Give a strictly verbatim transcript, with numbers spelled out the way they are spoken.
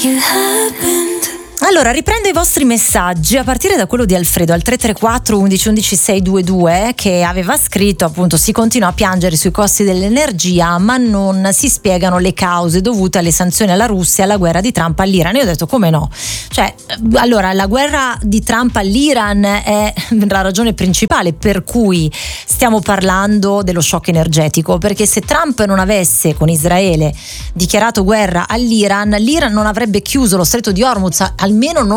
Allora, riprendo i vostri messaggi a partire da quello di Alfredo al tre tre quattro undici undici seicentodventidue, che aveva scritto appunto: si continua a piangere sui costi dell'energia ma non si spiegano le cause dovute alle sanzioni alla Russia e alla guerra di Trump all'Iran. Io ho detto: come no? Cioè, allora, la guerra di Trump all'Iran è la ragione principale per cui stiamo parlando dello shock energetico, perché se Trump non avesse con Israele dichiarato guerra all'Iran, l'Iran non avrebbe chiuso lo stretto di Hormuz, almeno non